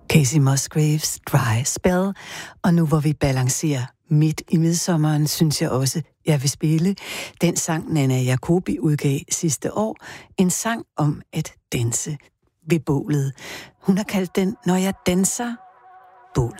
Kacey Musgraves Dry Spell, og nu hvor vi balancerer midt i midsommeren, synes jeg også, jeg vil spille den sang, Nanna Jacobi udgav sidste år, en sang om at danse ved bålet. Hun har kaldt den, Når jeg danser